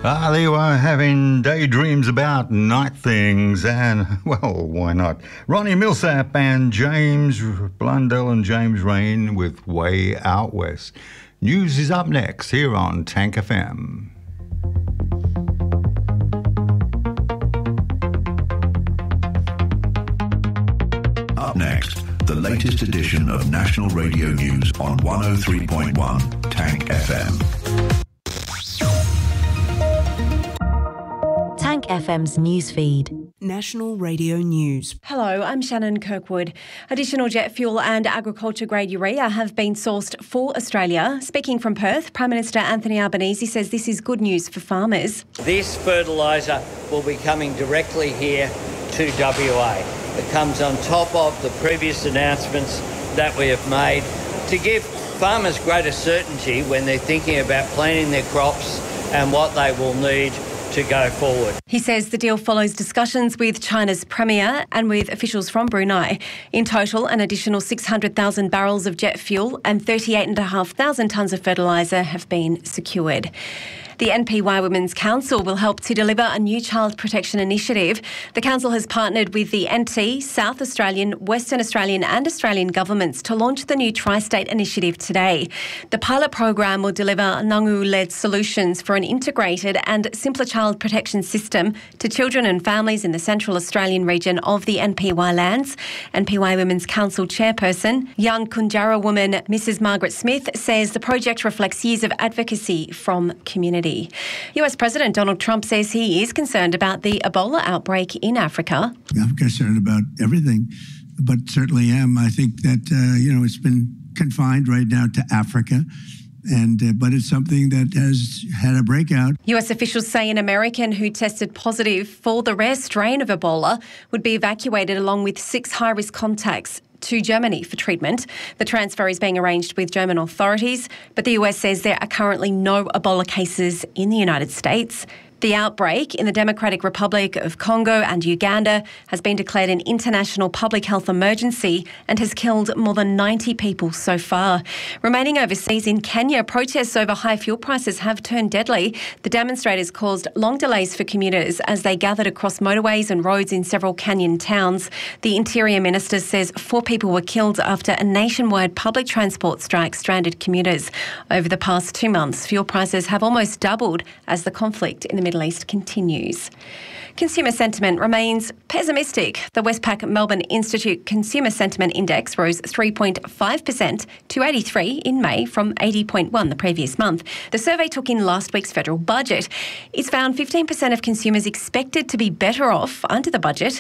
There you are, having daydreams about night things, and, well, why not? Ronnie Millsap and James Blundell and James Rain with Way Out West. News is up next here on Tank FM. Up next, the latest edition of National Radio News on 103.1 Tank FM. Tank FM's newsfeed. National Radio News. Hello, I'm Shannon Kirkwood. Additional jet fuel and agriculture-grade urea have been sourced for Australia. Speaking from Perth, Prime Minister Anthony Albanese says this is good news for farmers. This fertiliser will be coming directly here to WA. It comes on top of the previous announcements that we have made to give farmers greater certainty when they're thinking about planting their crops and what they will need to go forward. He says the deal follows discussions with China's Premier and with officials from Brunei. In total, an additional 600,000 barrels of jet fuel and 38,500 tonnes of fertiliser have been secured. The NPY Women's Council will help to deliver a new child protection initiative. The council has partnered with the NT, South Australian, Western Australian and Australian governments to launch the new Tri-State initiative today. The pilot program will deliver Nangu-led solutions for an integrated and simpler child protection system to children and families in the Central Australian region of the NPY lands. NPY Women's Council chairperson, young Kunjara woman Mrs. Margaret Smith says the project reflects years of advocacy from community. US President Donald Trump says he is concerned about the Ebola outbreak in Africa. I'm concerned about everything, but certainly am. I think that, it's been confined right now to Africa. But it's something that has had a breakout. US officials say an American who tested positive for the rare strain of Ebola would be evacuated along with 6 high-risk contacts to Germany for treatment. The transfer is being arranged with German authorities, but the US says there are currently no Ebola cases in the United States. The outbreak in the Democratic Republic of Congo and Uganda has been declared an international public health emergency and has killed more than 90 people so far. Remaining overseas in Kenya, protests over high fuel prices have turned deadly. The demonstrators caused long delays for commuters as they gathered across motorways and roads in several Kenyan towns. The Interior Minister says 4 people were killed after a nationwide public transport strike stranded commuters. Over the past 2 months, fuel prices have almost doubled as the conflict in the Middle East continues. Consumer sentiment remains pessimistic. The Westpac Melbourne Institute Consumer Sentiment Index rose 3.5% to 83 in May from 80.1 the previous month. The survey took in last week's federal budget. It's found 15% of consumers expected to be better off under the budget,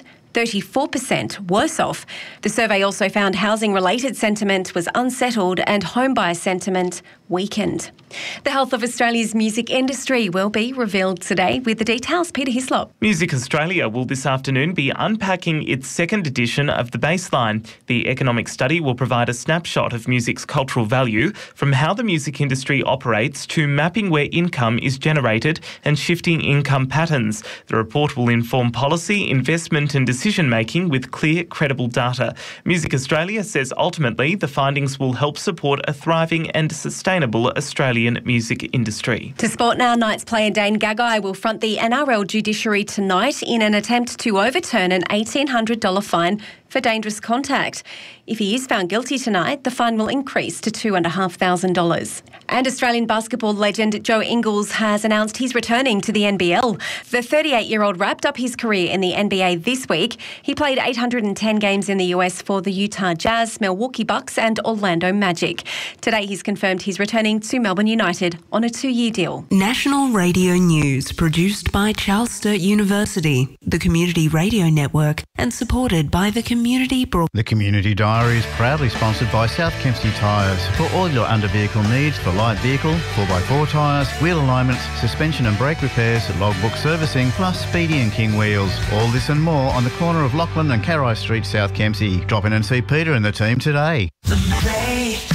34% worse off. The survey also found housing-related sentiment was unsettled and home buyer sentiment weakened. The health of Australia's music industry will be revealed today. With the details, Peter Hislop. Music Australia will this afternoon be unpacking its second edition of The Baseline. The economic study will provide a snapshot of music's cultural value from how the music industry operates to mapping where income is generated and shifting income patterns. The report will inform policy, investment and decision-making with clear, credible data. Music Australia says ultimately the findings will help support a thriving and sustainable Australian music industry. To sport now, Knights player Dane Gagai will front the NRL judiciary tonight in an attempt to overturn an $1,800 fine for dangerous contact. If he is found guilty tonight, the fine will increase to $2,500. And Australian basketball legend Joe Ingles has announced he's returning to the NBL. The 38-year-old wrapped up his career in the NBA this week. He played 810 games in the US for the Utah Jazz, Milwaukee Bucks and Orlando Magic. Today he's confirmed he's returning to Melbourne United on a 2-year deal. National Radio News, produced by Charles Sturt University, the Community Radio Network, and supported by the Community The Community Diary is proudly sponsored by South Kempsey Tyres. For all your under-vehicle needs for light vehicle, 4x4 tyres, wheel alignments, suspension and brake repairs, logbook servicing, plus Speedy and King wheels. All this and more on the corner of Lachlan and Carrai Street, South Kempsey. Drop in and see Peter and the team today. The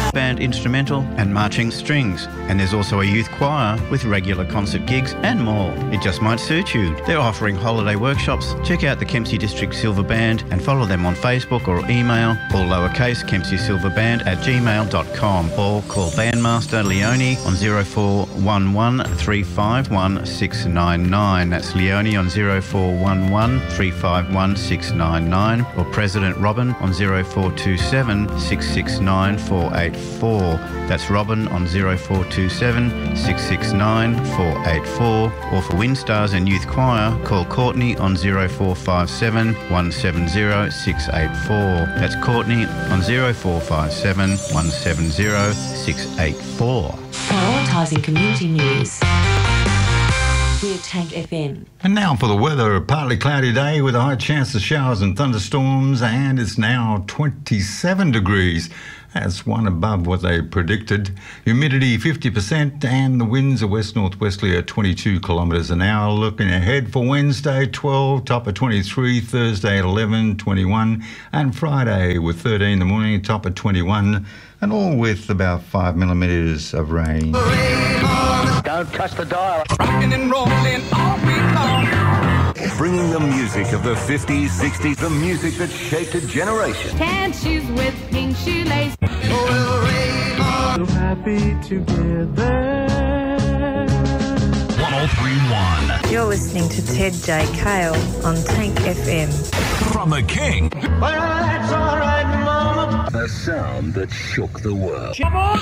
band instrumental and marching strings. And there's also a youth choir with regular concert gigs and more. It just might suit you. They're offering holiday workshops. Check out the Kempsey District Silver Band and follow them on Facebook or email, all lowercase, kempseysilverband@gmail.com, or call bandmaster Leonie on 0411 351 699. That's Leonie on 0411 351 699, or President Robin on 0427 669 484. That's Robin on 0427 669 484, or for Windstars and Youth Choir, call Courtney on 0457 170 684. That's Courtney on 0457 170 684. Prioritising community news. We're Tank FM. And now for the weather. A partly cloudy day with a high chance of showers and thunderstorms, and it's now 27 degrees. That's one above what they predicted. Humidity 50%, and the winds are west-northwesterly at 22 kilometres an hour. Looking ahead for Wednesday, 12, top of 23, Thursday at 11, 21, and Friday with 13 in the morning, top of 21, and all with about 5 millimetres of rain. Don't touch the dial. Rocking and rolling all week long. Bringing the music of the 50s, 60s, the music that shaped a generation. Tan shoes with pink shoelace. So happy together. 1031. You're listening to Ted J. Kale on Tank FM. From the King. Well, that's all right, Mama. A sound that shook the world.